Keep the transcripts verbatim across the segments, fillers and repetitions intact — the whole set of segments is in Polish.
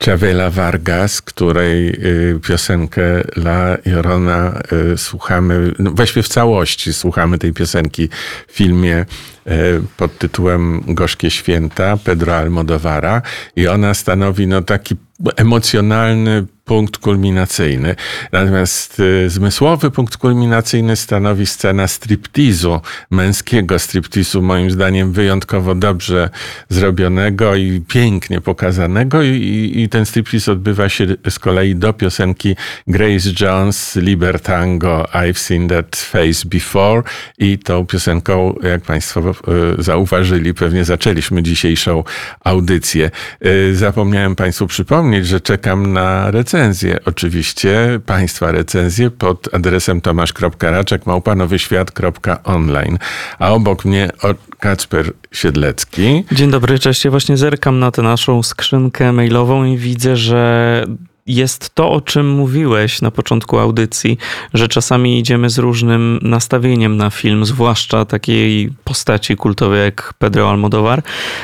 Chavela Vargas, której y, piosenkę La Llorona y, słuchamy, no właściwie w całości słuchamy tej piosenki w filmie y, pod tytułem Gorzkie Święta Pedro Almodóvara i ona stanowi no taki emocjonalny punkt kulminacyjny. Natomiast y, zmysłowy punkt kulminacyjny stanowi scena striptizu, męskiego striptizu, moim zdaniem wyjątkowo dobrze zrobionego i pięknie pokazanego i, i, i ten striptiz odbywa się z kolei do piosenki Grace Jones, Libertango, I've Seen That Face Before i tą piosenką, jak Państwo y, zauważyli, pewnie zaczęliśmy dzisiejszą audycję. Y, zapomniałem Państwu przypomnieć, że czekam na recenzję. Recenzje, oczywiście, Państwa recenzje pod adresem tomasz kropka raczek małpa nowy świat kropka online. A obok mnie Kacper Siedlecki. Dzień dobry, cześć. Ja właśnie zerkam na tę naszą skrzynkę mailową i widzę, że jest to, o czym mówiłeś na początku audycji, że czasami idziemy z różnym nastawieniem na film, zwłaszcza takiej postaci kultowej jak Pedro Almodóvar.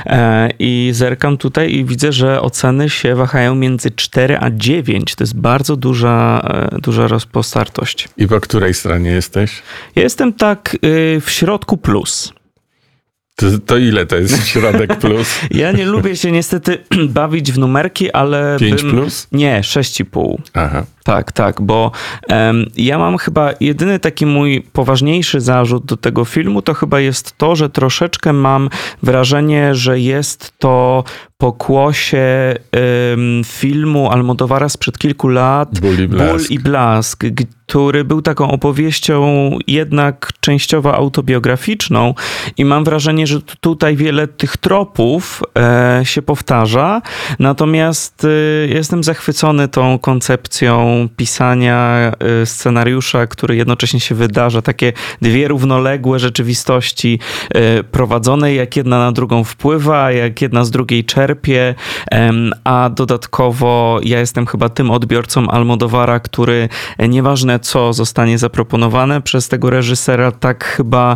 I zerkam tutaj i widzę, że oceny się wahają między cztery a dziewięć. To jest bardzo duża, duża rozpostartość. I po której stronie jesteś? Ja jestem tak w środku plus. To, to ile to jest środek plus? Ja nie lubię się niestety bawić w numerki, ale... pięć bym... plus? Nie, sześć i pół. Aha. Tak, tak, bo um, ja mam chyba jedyny taki mój poważniejszy zarzut do tego filmu, to chyba jest to, że troszeczkę mam wrażenie, że jest to pokłosie um, filmu Almodóvara sprzed kilku lat, Ból i Blask, Ból i Blask, który był taką opowieścią jednak częściowo autobiograficzną i mam wrażenie, że tutaj wiele tych tropów e, się powtarza, natomiast e, jestem zachwycony tą koncepcją pisania scenariusza, który jednocześnie się wydarza, takie dwie równoległe rzeczywistości prowadzone, jak jedna na drugą wpływa, jak jedna z drugiej czerpie, a dodatkowo ja jestem chyba tym odbiorcą Almodóvara, który nieważne co zostanie zaproponowane przez tego reżysera, tak chyba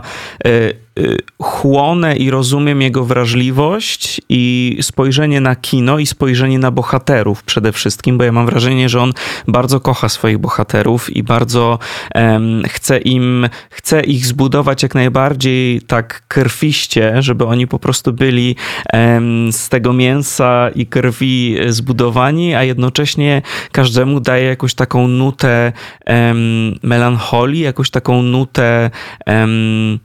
chłonę i rozumiem jego wrażliwość i spojrzenie na kino i spojrzenie na bohaterów przede wszystkim, bo ja mam wrażenie, że on bardzo kocha swoich bohaterów i bardzo um, chce im, chce ich zbudować jak najbardziej tak krwiście, żeby oni po prostu byli um, z tego mięsa i krwi zbudowani, a jednocześnie każdemu daje jakąś taką nutę um, melancholii, jakąś taką nutę um,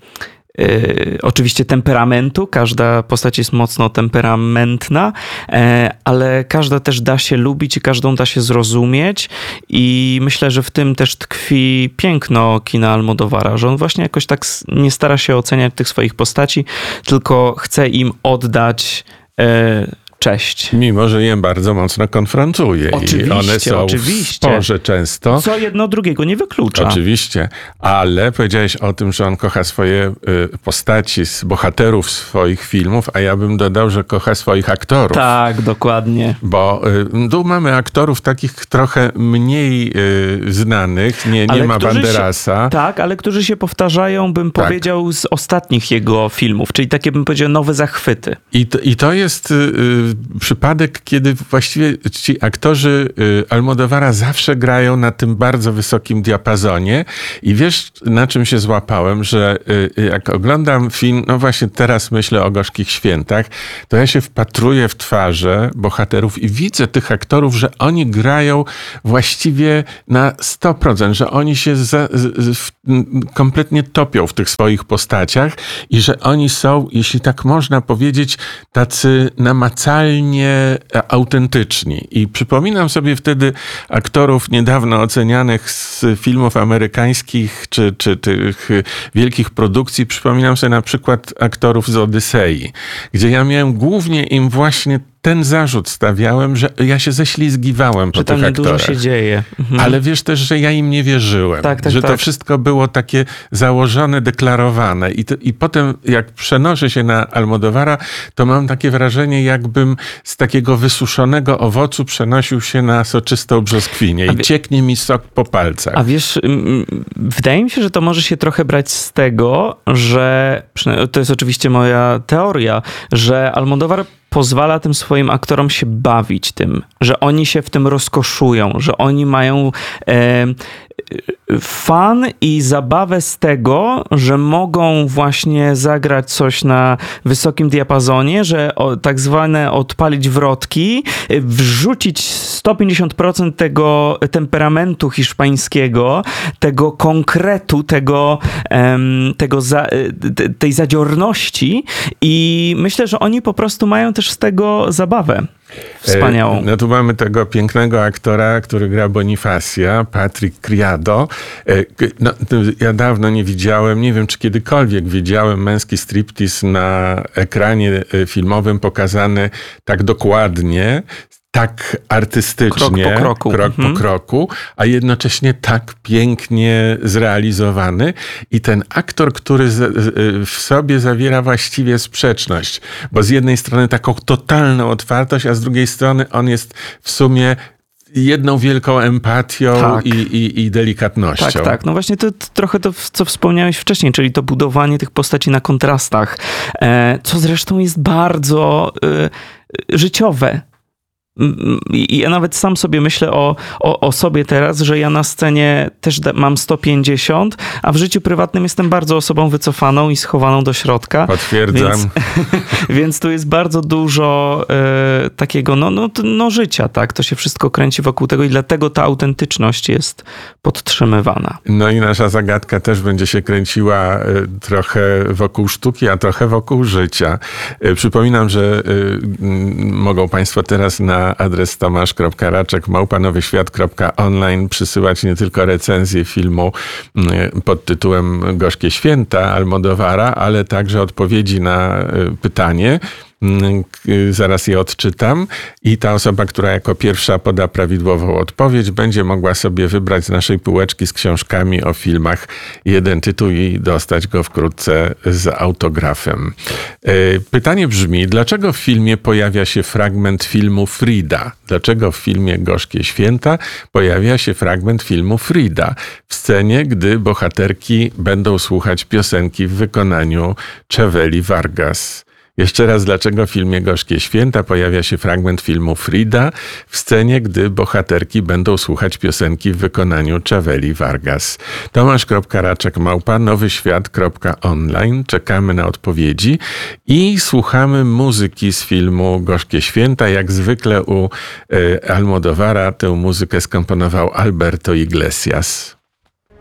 Yy, oczywiście temperamentu, każda postać jest mocno temperamentna, yy, ale każda też da się lubić i każdą da się zrozumieć i myślę, że w tym też tkwi piękno kina Almodóvara, że on właśnie jakoś tak nie stara się oceniać tych swoich postaci, tylko chce im oddać yy, cześć. Mimo, że je bardzo mocno konfrontuje. Oczywiście, i one są oczywiście. w sporze często. Co jedno drugiego nie wyklucza. Oczywiście, ale powiedziałeś o tym, że on kocha swoje y, postaci, bohaterów swoich filmów, a ja bym dodał, że kocha swoich aktorów. Tak, dokładnie. Bo y, tu mamy aktorów takich trochę mniej y, znanych, nie, nie ma Banderasa. Się, tak, ale którzy się powtarzają, bym tak. powiedział, z ostatnich jego filmów, czyli takie, bym powiedział, nowe zachwyty. I to, i to jest y, przypadek, kiedy właściwie ci aktorzy Almodóvara zawsze grają na tym bardzo wysokim diapazonie i wiesz, na czym się złapałem, że jak oglądam film, no właśnie teraz myślę o Gorzkich Świętach, to ja się wpatruję w twarze bohaterów i widzę tych aktorów, że oni grają właściwie na sto procent, że oni się za, z, kompletnie topią w tych swoich postaciach i że oni są, jeśli tak można powiedzieć, tacy namacalni, autentyczni. I przypominam sobie wtedy aktorów niedawno ocenianych z filmów amerykańskich czy, czy tych wielkich produkcji. Przypominam sobie na przykład aktorów z Odysei, gdzie ja miałem głównie im właśnie ten zarzut stawiałem, że ja się ześlizgiwałem po tych aktorach. Dużo się dzieje. Mhm. Ale wiesz też, że ja im nie wierzyłem. Tak, tak, że tak. to wszystko było takie założone, deklarowane. I, to, I potem jak przenoszę się na Almodóvara, to mam takie wrażenie, jakbym z takiego wysuszonego owocu przenosił się na soczystą brzoskwinię i wie... cieknie mi sok po palcach. A wiesz, wydaje mi się, że to może się trochę brać z tego, że, to jest oczywiście moja teoria, że Almodóvar pozwala tym swoim aktorom się bawić tym, że oni się w tym rozkoszują, że oni mają e, fan i zabawę z tego, że mogą właśnie zagrać coś na wysokim diapazonie, że o, tak zwane odpalić wrotki, wrzucić sto pięćdziesiąt procent tego temperamentu hiszpańskiego, tego konkretu, tego, em, tego za, tej zadziorności i myślę, że oni po prostu mają też z tego zabawę. Wspaniałą. No tu mamy tego pięknego aktora, który gra Bonifacia, Patrick Criado. No, ja dawno nie widziałem, nie wiem czy kiedykolwiek widziałem męski striptease na ekranie filmowym pokazany tak dokładnie, tak artystycznie, krok po kroku, krok mhm. po kroku, a jednocześnie tak pięknie zrealizowany. I ten aktor, który w sobie zawiera właściwie sprzeczność, bo z jednej strony taką totalną otwartość, a z drugiej strony on jest w sumie jedną wielką empatią tak. i, i, i delikatnością. Tak, tak. No właśnie to, to trochę to, co wspomniałeś wcześniej, czyli to budowanie tych postaci na kontrastach, e, co zresztą jest bardzo e, życiowe. I ja nawet sam sobie myślę o, o, o sobie teraz, że ja na scenie też mam sto pięćdziesiąt, a w życiu prywatnym jestem bardzo osobą wycofaną i schowaną do środka. Potwierdzam. Więc, więc tu jest bardzo dużo e, takiego no, no, no życia, tak? To się wszystko kręci wokół tego i dlatego ta autentyczność jest podtrzymywana. No i nasza zagadka też będzie się kręciła e, trochę wokół sztuki, a trochę wokół życia. E, przypominam, że e, m, mogą Państwo teraz na adres tomasz kropka raczek małpa nowy świat kropka online przysyłać nie tylko recenzję filmu pod tytułem Gorzkie Święta Almodóvara, ale także odpowiedzi na pytanie. Zaraz je odczytam i ta osoba, która jako pierwsza poda prawidłową odpowiedź, będzie mogła sobie wybrać z naszej półeczki z książkami o filmach jeden tytuł i dostać go wkrótce z autografem. Pytanie brzmi, dlaczego w filmie pojawia się fragment filmu Frida? Dlaczego w filmie Gorzkie Święta pojawia się fragment filmu Frida? W scenie, gdy bohaterki będą słuchać piosenki w wykonaniu Chaveli Vargas. Jeszcze raz, dlaczego w filmie Gorzkie Święta pojawia się fragment filmu Frida w scenie, gdy bohaterki będą słuchać piosenki w wykonaniu Chaveli Vargas. tomasz kropka raczek małpa nowy świat kropka online. Czekamy na odpowiedzi i słuchamy muzyki z filmu Gorzkie Święta. Jak zwykle u e, Almodóvara tę muzykę skomponował Alberto Iglesias.